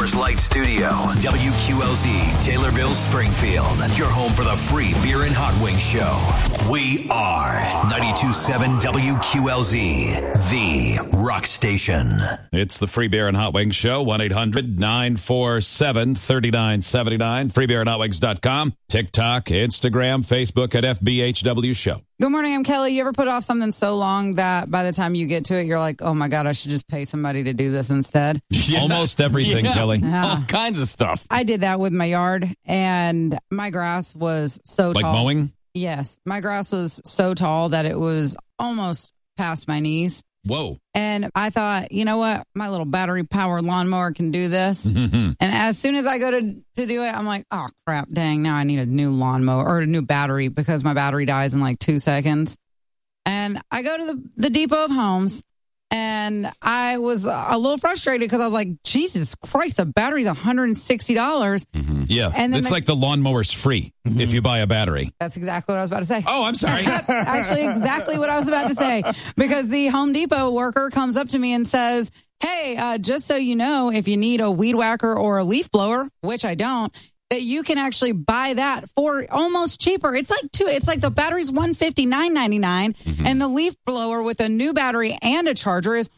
Coors Light Studio. WQLZ, Taylorville, Springfield. Your home for the free beer and hot wings show. We are 92.7 WQLZ, the rock station. It's the free beer and hot wings show. 1-800-947-3979. Freebeerandhotwings.com. TikTok, Instagram, Facebook at FBHW Show. Good morning, I'm Kelly. You ever put off something so long that by the time you get to it, you're like, oh my God, I should just pay somebody to do this instead? Almost everything, Kelly. Yeah. All kinds of stuff. I did that with my yard, and my grass was so Like tall. mowing? Yes. My grass was so tall that it was almost past my knees. Whoa. And I thought, you know what? My little battery-powered lawnmower can do this. Mhm. And as soon as I go to do it, I'm like, oh, crap, dang, now I need a new lawnmower or a new battery because my battery dies in like 2 seconds. And I go to the Depot of Homes, and I was a little frustrated because I was like, Jesus Christ, a battery's $160. Yeah. And then It's like the lawnmower's free if you buy a battery. That's exactly what I was about to say. Oh, I'm sorry. That's actually exactly what I was about to say, because the Home Depot worker comes up to me and says, hey, just so you know, if you need a weed whacker or a leaf blower, which I don't, that you can actually buy that for almost cheaper. It's like the battery's $159.99, and the leaf blower with a new battery and a charger is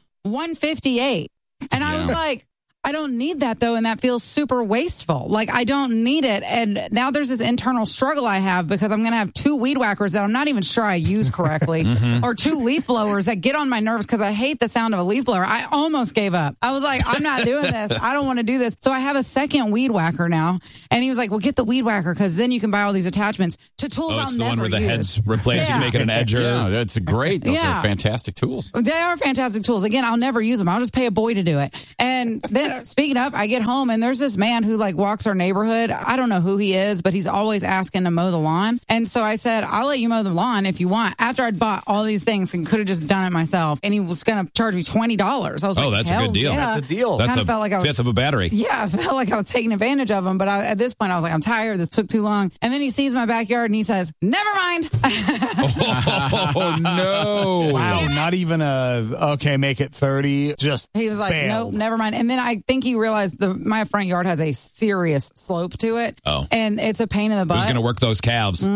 $158. And I was like, I don't need that, though, and that feels super wasteful. Like, I don't need it. And now there's this internal struggle I have because I'm going to have 2 weed whackers that I'm not even sure I use correctly, or 2 leaf blowers that get on my nerves because I hate the sound of a leaf blower. I almost gave up. I was like, I'm not doing this. I don't want to do this. So I have a second weed whacker now. And he was like, well, get the weed whacker because then you can buy all these attachments to tools Oh, I'll it's the never one where the use. head's replaced. You Yeah. can make it an edger. Yeah, that's great. Those Yeah. are fantastic tools. They are fantastic tools. Again, I'll never use them. I'll just pay a boy to do it. And then speaking of, I get home and there's this man who like walks our neighborhood. I don't know who he is, but he's always asking to mow the lawn. And so I said, I'll let you mow the lawn if you want. After I'd bought all these things and could have just done it myself. And he was going to charge me $20. I was like, That's a hell good deal. yeah. That's a deal. That's Kinda a felt like I was- fifth of a battery. Yeah, I felt like I was taking advantage of him. But at this point, I was like, I'm tired. This took too long. And then he sees my backyard and he says, never mind. Oh, no. Wow, not even okay, make it 30. Just He was like, bailed. nope, never mind. And then I think he realized my front yard has a serious slope to it. Oh. And it's a pain in the butt. Who's going to work those calves?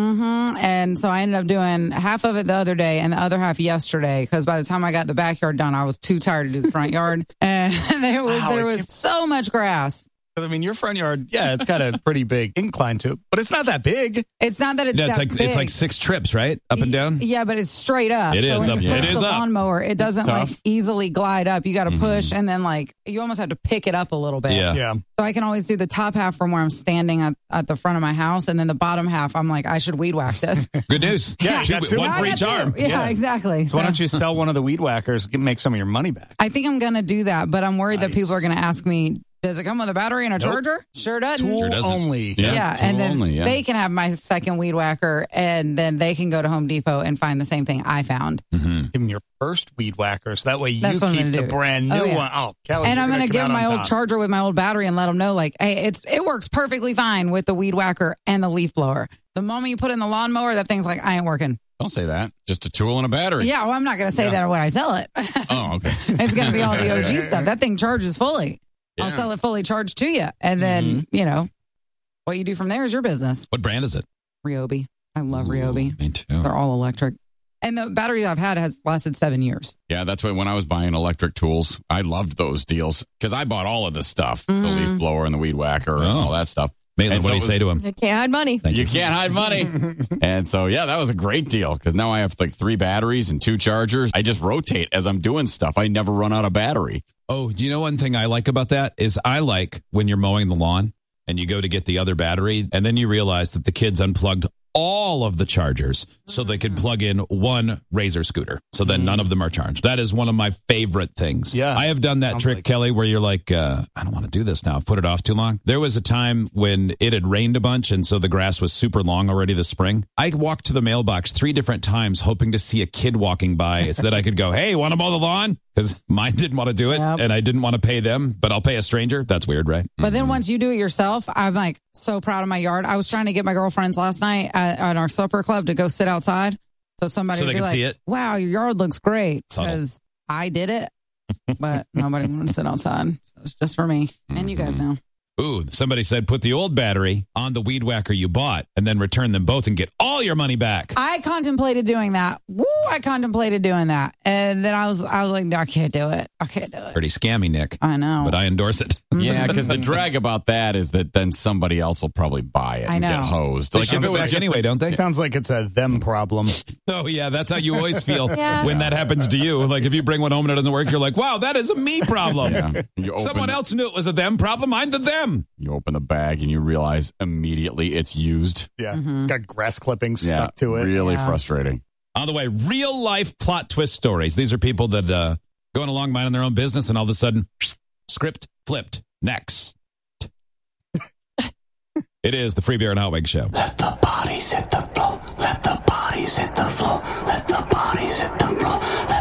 And so I ended up doing half of it the other day and the other half yesterday, because by the time I got the backyard done, I was too tired to do the front yard. And there was so much grass. I mean, your front yard, yeah, it's got a pretty big incline to it, but it's not that big. It's not that it's Yeah, that it's big. like 6 trips, right? Up and down? Yeah, but it's straight up. It is when up. you It push is the up. lawnmower, it doesn't like tough. easily glide up. You got to push, and then like you almost have to pick it up a little bit. Yeah. Yeah. So I can always do the top half from where I'm standing at the front of my house, and then the bottom half, I'm like, I should weed whack this. Good news. Yeah, you got 2. One for I each got arm. two. Yeah, exactly. So why don't you sell one of the weed whackers, make some of your money back? I think I'm going to do that, but I'm worried that Nice. people are going to ask me, does it come with a battery and a charger? Sure doesn't. Tool doesn't. only. Yeah, tool and then only, yeah. they can have my second weed whacker, and then they can go to Home Depot and find the same thing I found. Give them your first weed whacker, so that way you That's what I'm keep gonna the do. brand new Oh, yeah. one. Oh, Kelly, And you're I'm going to come give out my on old top. charger with my old battery and let them know, like, hey, it works perfectly fine with the weed whacker and the leaf blower. The moment you put in the lawnmower, that thing's like, I ain't working. Don't say that. Just a tool and a battery. Yeah, well, I'm not going to say that when I sell it. Oh, okay. It's going to be all the OG stuff. That thing charges fully. I'll sell it fully charged to you. And then, what you do from there is your business. What brand is it? Ryobi. I love Ryobi. Me too. They're all electric. And the battery I've had has lasted 7 years. Yeah, that's why when I was buying electric tools, I loved those deals because I bought all of this stuff, the leaf blower and the weed whacker and all that stuff. Maitland, And what so do you it say was- to him? I can't hide money. Thank You can't hide money. And so, yeah, that was a great deal because now I have like 3 batteries and 2 chargers. I just rotate as I'm doing stuff. I never run out of battery. Oh, do you know one thing I like about that is I like when you're mowing the lawn and you go to get the other battery and then you realize that the kids unplugged all of the chargers so they could plug in one Razor scooter. So then none of them are charged. That is one of my favorite things. Yeah. I have done that Sounds trick, like Kelly, where you're like, I don't want to do this now. I've put it off too long. There was a time when it had rained a bunch and so the grass was super long already this spring. I walked to the mailbox 3 different times hoping to see a kid walking by so that I could go, hey, want to mow the lawn? Because mine didn't want to do it Yep. and I didn't want to pay them, but I'll pay a stranger. That's weird, right? But then once you do it yourself, I'm like so proud of my yard. I was trying to get my girlfriends last night at our supper club to go sit outside. So somebody So would they be can like, see it? wow, your yard looks great. Subtle. Because I did it. but nobody wanted to sit outside. So it's just for me. And you guys know. Ooh, somebody said put the old battery on the weed whacker you bought and then return them both and get all your money back. I contemplated doing that. I contemplated doing that. And then I was like, no, I can't do it. Pretty scammy, Nick. I know. But I endorse it. Yeah, because the drag about that is that then somebody else will probably buy it and get hosed. Like if it was anyway, don't they? Sounds like it's a them problem. Oh, yeah, that's how you always feel when that happens to you. Like if you bring one home and it doesn't work, you're like, wow, that is a me problem. Yeah. Someone else knew it was a them problem. I'm the them. You open the bag and you realize immediately it's used. Yeah, It's got grass clippings stuck to it. Really frustrating. On the way, real life plot twist stories. These are people that going along minding their own business and all of a sudden, script flipped. Next. It is the Free Beer and Hot Wings Show. Let the bodies hit the floor. Let the bodies hit the floor. Let the bodies hit the floor.